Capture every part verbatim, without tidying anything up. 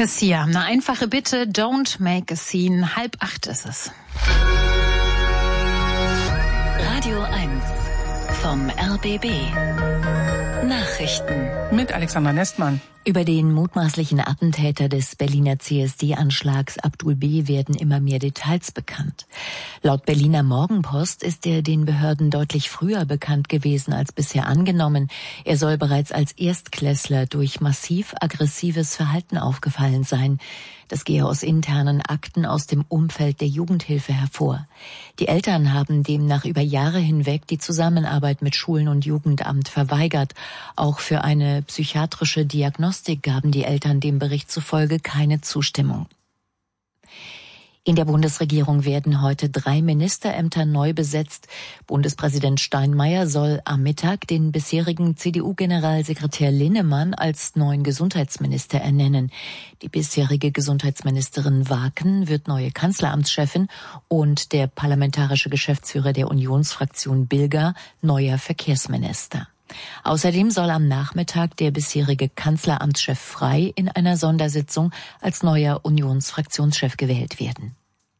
Cassia, eine einfache Bitte, don't make a scene. Halb acht ist es. Radio eins vom R B B. Nachrichten. Mit Alexander Nestmann. Über den mutmaßlichen Attentäter des Berliner C S D-Anschlags Abdul B. werden immer mehr Details bekannt. Laut Berliner Morgenpost ist er den Behörden deutlich früher bekannt gewesen als bisher angenommen. Er soll bereits als Erstklässler durch massiv aggressives Verhalten aufgefallen sein. Das gehe aus internen Akten aus dem Umfeld der Jugendhilfe hervor. Die Eltern haben demnach über Jahre hinweg die Zusammenarbeit mit Schulen und Jugendamt verweigert. Auch für eine psychiatrische Diagnostik gaben die Eltern dem Bericht zufolge keine Zustimmung. In der Bundesregierung werden heute drei Ministerämter neu besetzt. Bundespräsident Steinmeier soll am Mittag den bisherigen C D U-Generalsekretär Linnemann als neuen Gesundheitsminister ernennen. Die bisherige Gesundheitsministerin Waken wird neue Kanzleramtschefin und der parlamentarische Geschäftsführer der Unionsfraktion Bilger neuer Verkehrsminister. Außerdem soll am Nachmittag der bisherige Kanzleramtschef Frey in einer Sondersitzung als neuer Unionsfraktionschef gewählt werden.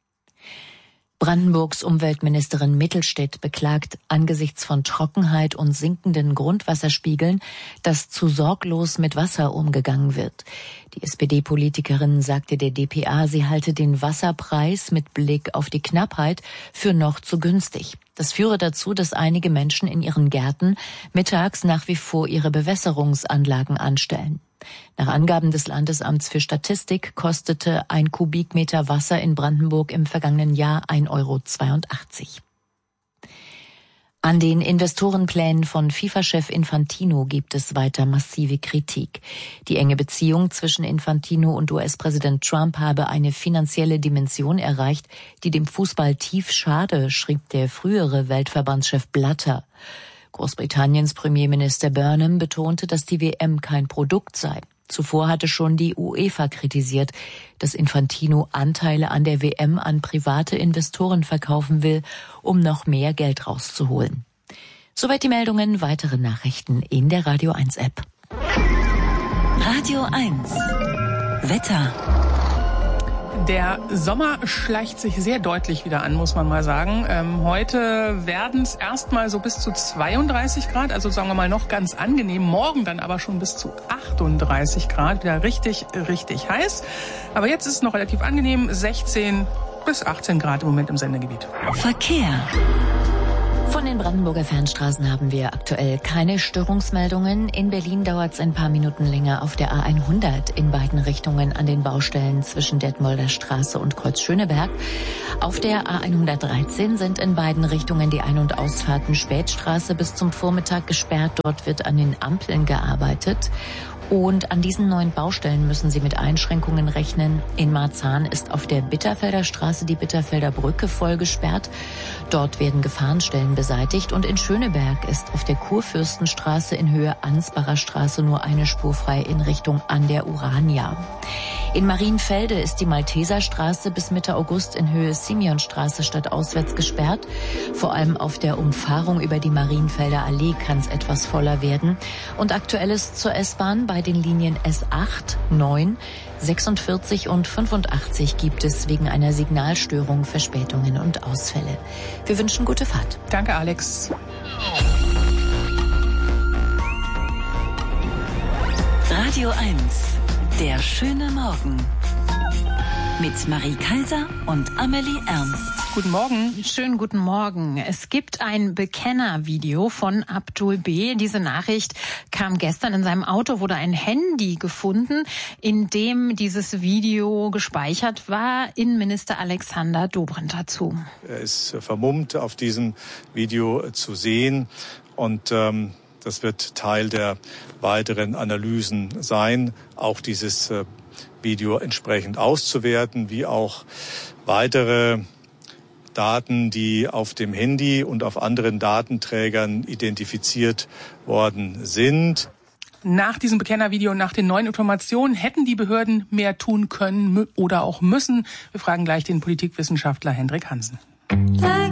Brandenburgs Umweltministerin Mittelstädt beklagt angesichts von Trockenheit und sinkenden Grundwasserspiegeln, dass zu sorglos mit Wasser umgegangen wird. Die S P D-Politikerin sagte der D P A, sie halte den Wasserpreis mit Blick auf die Knappheit für noch zu günstig. Das führe dazu, dass einige Menschen in ihren Gärten mittags nach wie vor ihre Bewässerungsanlagen anstellen. Nach Angaben des Landesamts für Statistik kostete ein Kubikmeter Wasser in Brandenburg im vergangenen Jahr ein Euro zweiundachtzig. An den Investorenplänen von FIFA-Chef Infantino gibt es weiter massive Kritik. Die enge Beziehung zwischen Infantino und U S-Präsident Trump habe eine finanzielle Dimension erreicht, die dem Fußball tief schade, schrieb der frühere Weltverbandschef Blatter. Großbritanniens Premierminister Burnham betonte, dass die W M kein Produkt sei. Zuvor hatte schon die UEFA kritisiert, dass Infantino Anteile an der W M an private Investoren verkaufen will, um noch mehr Geld rauszuholen. Soweit die Meldungen, weitere Nachrichten in der Radio eins App. Radio eins Wetter. Der Sommer schleicht sich sehr deutlich wieder an, muss man mal sagen. Ähm, heute werden es erstmal so bis zu zweiunddreißig Grad, also sagen wir mal noch ganz angenehm. Morgen dann aber schon bis zu achtunddreißig Grad, wieder richtig, richtig heiß. Aber jetzt ist es noch relativ angenehm, sechzehn bis achtzehn Grad im Moment im Sendegebiet. Verkehr. Von den Brandenburger Fernstraßen haben wir aktuell keine Störungsmeldungen. In Berlin dauert es ein paar Minuten länger auf der A hundert in beiden Richtungen an den Baustellen zwischen Detmolder Straße und Kreuz Schöneberg. Auf der A hundertdreizehn sind in beiden Richtungen die Ein- und Ausfahrten Spätstraße bis zum Vormittag gesperrt. Dort wird an den Ampeln gearbeitet. Und an diesen neuen Baustellen müssen Sie mit Einschränkungen rechnen. In Marzahn ist auf der Bitterfelder Straße die Bitterfelder Brücke voll gesperrt. Dort werden Gefahrenstellen beseitigt. Und in Schöneberg ist auf der Kurfürstenstraße in Höhe Ansbacher Straße nur eine Spur frei in Richtung an der Urania. In Marienfelde ist die Malteserstraße bis Mitte August in Höhe Simeonstraße stadtauswärts gesperrt. Vor allem auf der Umfahrung über die Marienfelder Allee kann es etwas voller werden. Und Aktuelles zur S-Bahn: bei den Linien S acht, neun, sechsundvierzig und fünfundachtzig gibt es wegen einer Signalstörung Verspätungen und Ausfälle. Wir wünschen gute Fahrt. Danke, Alex. Radio eins, der schöne Morgen. Mit Marie Kaiser und Amelie Ernst. Guten Morgen. Schönen guten Morgen. Es gibt ein Bekennervideo von Abdul B. Diese Nachricht kam gestern. In seinem Auto wurde ein Handy gefunden, in dem dieses Video gespeichert war. Innenminister Alexander Dobrindt dazu. Er ist vermummt auf diesem Video zu sehen und ähm, das wird Teil der weiteren Analysen sein, auch dieses äh, Video entsprechend auszuwerten, wie auch weitere Daten, die auf dem Handy und auf anderen Datenträgern identifiziert worden sind. Nach diesem Bekennervideo und nach den neuen Informationen hätten die Behörden mehr tun können oder auch müssen. Wir fragen gleich den Politikwissenschaftler Hendrik Hansen.